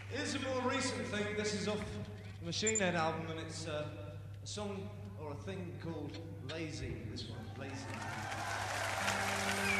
Here's a more recent thing. This is off the Machine Head album, and it's a song or a thing called Lazy. This one, Lazy.